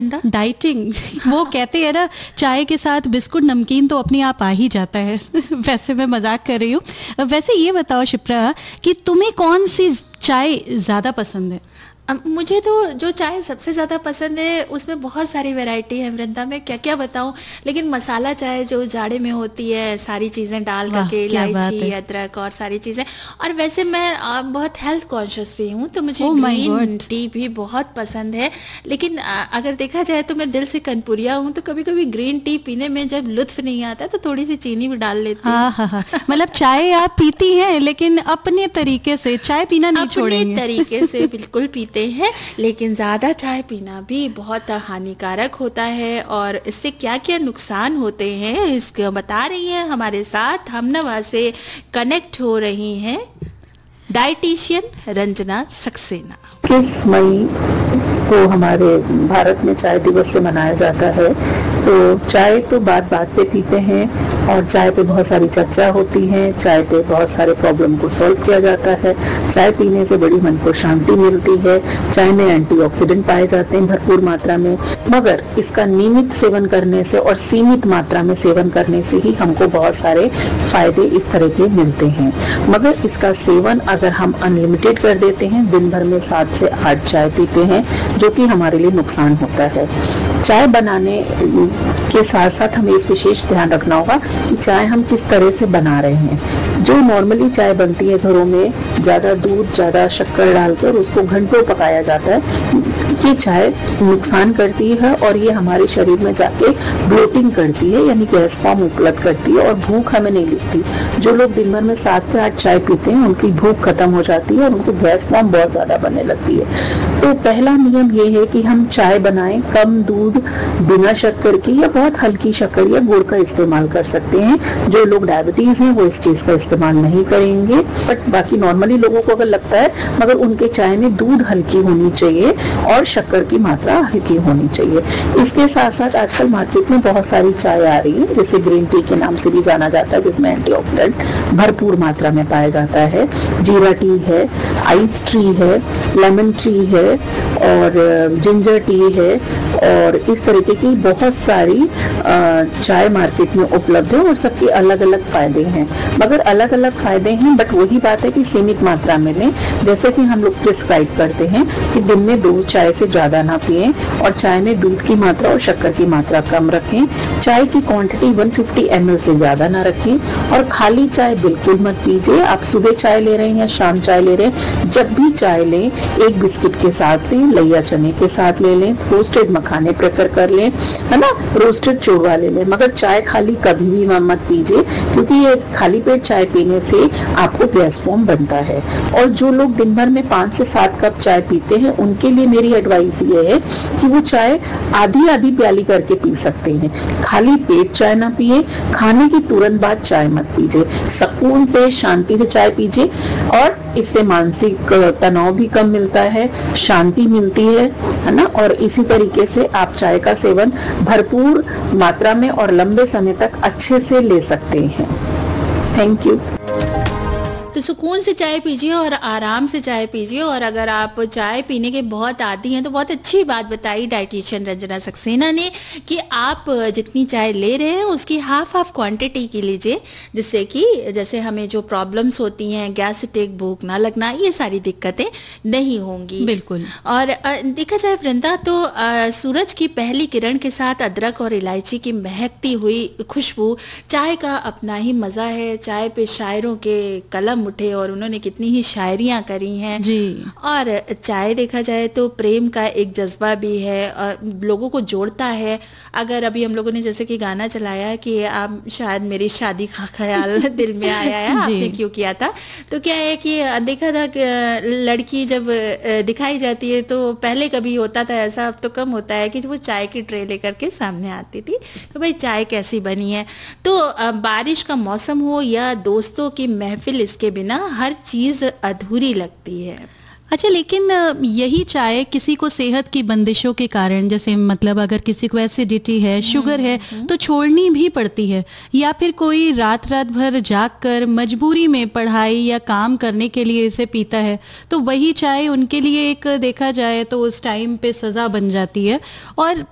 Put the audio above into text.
Dieting वो कहते हैं ना, चाय के साथ बिस्कुट नमकीन तो अपने आप आ ही जाता है। वैसे मैं मजाक कर रही हूँ। वैसे ये बताओ शिप्रा कि तुम्हें कौन सी चाय ज़्यादा पसंद है? मुझे तो जो चाय सबसे ज़्यादा पसंद है उसमें बहुत सारी वैरायटी है वृंदा, मैं क्या क्या बताऊं। लेकिन मसाला चाय जो जाड़े में होती है, सारी चीज़ें डाल वाह करके, क्या बात इलायची है। अदरक और सारी चीज़ें। और वैसे मैं बहुत हेल्थ कॉन्शियस भी हूँ, तो मुझे oh my green God. T भी बहुत पसंद है। लेकिन अगर देखा जाए तो मैं दिल से कनपुरिया हूँ, तो कभी कभी ग्रीन टी पीने में जब लुत्फ नहीं आता तो थोड़ी सी चीनी भी डाल लेती हूँ। हाँ हाँ हाँ, मतलब चाय आप पीती हैं लेकिन अपने तरीके से, चाय पीना नहीं अपने छोड़ेंगे। तरीके से बिल्कुल पीते हैं, लेकिन ज़्यादा चाय पीना भी बहुत हानिकारक होता है। और इससे क्या क्या नुकसान होते हैं इसको बता रही हैं, हमारे साथ हमनवा से कनेक्ट हो रही हैं डाइटिशियन रंजना सक्सेना। 21 मई को हमारे भारत में चाय दिवस से मनाया जाता है। तो चाय तो बात बात पे पीते हैं और चाय पे बहुत सारी चर्चा होती है, चाय पे बहुत सारे प्रॉब्लम को सॉल्व किया जाता है। चाय पीने से बड़ी मन को शांति मिलती है। चाय में एंटीऑक्सीडेंट पाए जाते हैं भरपूर मात्रा में, मगर इसका नियमित सेवन करने से और सीमित मात्रा में सेवन करने से ही हमको बहुत सारे फायदे इस तरह के मिलते हैं। मगर इसका सेवन अगर हम अनलिमिटेड कर देते हैं, दिन भर में 7 से 8 चाय पीते हैं, जो कि हमारे लिए नुकसान होता है। चाय बनाने के साथ साथ हमें इस विशेष ध्यान रखना होगा कि चाय हम किस तरह से बना रहे हैं। जो नॉर्मली चाय बनती है घरों में, ज्यादा दूध ज्यादा शक्कर डाल के और उसको घंटों पकाया जाता है, ये चाय नुकसान करती है और ये हमारे शरीर में जाके ब्लोटिंग करती है, यानी गैस फॉर्म उपलब्ध करती है और भूख हमें नहीं लगती। जो लोग दिन भर में 7 से 8 चाय पीते हैं, उनकी भूख खत्म हो जाती है और उनको गैस फॉर्म बहुत ज्यादा बनने लगती है। तो पहला नियम ये है कि हम चाय बनाएं कम दूध, बिना शक्कर की या बहुत हल्की शक्कर या गुड़ का इस्तेमाल कर सकते हैं। जो लोग डायबिटीज हैं वो इस चीज का इस्तेमाल नहीं करेंगे, बट बाकी नॉर्मली लोगों को अगर लगता है, मगर उनके चाय में दूध हल्की होनी चाहिए और शक्कर की मात्रा हल्की होनी चाहिए। इसके साथ साथ आजकल मार्केट में बहुत सारी चाय आ रही है, जैसे ग्रीन टी के नाम से भी जाना जाता है, जिसमें एंटीऑक्सीडेंट भरपूर मात्रा में पाया जाता है। जीरा टी है, आइस ट्री है, लेमन ट्री है और जिंजर टी है और इस तरीके की बहुत सारी चाय मार्केट में उपलब्ध है और सबके अलग अलग फायदे हैं। मगर अलग अलग फायदे हैं, बट वही बात है कि सीमित मात्रा में लें। जैसे कि हम लोग प्रिस्क्राइब करते हैं कि दिन में 2 चाय से ज्यादा ना पिएं और चाय में दूध की मात्रा और शक्कर की मात्रा कम रखें। चाय की क्वांटिटी 150 ml से ज्यादा ना रखें और खाली चाय बिल्कुल मत पीजिए। आप सुबह चाय ले रहे हैं या शाम चाय ले रहे हैं, जब भी चाय लें एक बिस्किट के साथ लें, लैया चने के साथ ले लें, रोस्टेड मखाने प्रेफर कर लें, है ना, रोस्टेड चूरमा ले लें। मगर चाय खाली कभी भी मत पीजिए, क्योंकि ये खाली पेट चाय पीने से आपको गैस फॉर्म बनता है। और जो लोग दिन भर में 5 से 7 कप चाय पीते हैं, उनके लिए मेरी एडवाइस ये है कि वो चाय आधी आधी प्याली करके पी सकते हैं। खाली पेट चाय ना पिए, खाने की तुरंत बाद चाय मत पीजिए, सुकून से शांति से चाय पीजिए और इससे मानसिक तनाव भी कम मिलता है, शांति मिलती है ना। और इसी तरीके से आप चाय का सेवन भरपूर मात्रा में और लंबे समय तक अच्छे से ले सकते हैं। Thank you. तो सुकून से चाय पीजिए और आराम से चाय पीजिए। और अगर आप चाय पीने के बहुत आदी हैं तो बहुत अच्छी बात बताई डाइटिशियन रंजना सक्सेना ने कि आप जितनी चाय ले रहे हैं उसकी हाफ क्वांटिटी की लीजिए, जिससे कि जैसे हमें जो प्रॉब्लम्स होती हैं, गैस्ट्रिक, भूख ना लगना, ये सारी दिक्कतें नहीं होंगी। बिल्कुल। और देखा जाए वृंदा तो सूरज की पहली किरण के साथ अदरक और इलायची की महकती हुई खुशबू, चाय का अपना ही मज़ा है। चाय पे शायरों के कलम उठे और उन्होंने कितनी ही शायरियाँ करी हैं जी। और चाय देखा जाए तो प्रेम का एक जज्बा भी है और लोगों को जोड़ता है। अगर अभी हम लोगों ने जैसे कि गाना चलाया कि आप शायद मेरी शादी का ख्याल दिल में आया है, आपने क्यों किया था, तो क्या है कि देखा था कि लड़की जब दिखाई जाती है तो पहले कभी होता था ऐसा, अब तो कम होता है, कि वो चाय की ट्रे लेकर के सामने आती थी तो भाई चाय कैसी बनी है। तो बारिश का मौसम हो या दोस्तों की महफिल, इसके बिना हर चीज अधूरी लगती है। अच्छा, लेकिन यही चाय किसी को सेहत की बंदिशों के कारण, जैसे मतलब अगर किसी को एसिडिटी है, शुगर है, तो छोड़नी भी पड़ती है, या फिर कोई रात रात भर जाग कर मजबूरी में पढ़ाई या काम करने के लिए इसे पीता है, तो वही चाय उनके लिए एक देखा जाए तो उस टाइम पे सज़ा बन जाती है। और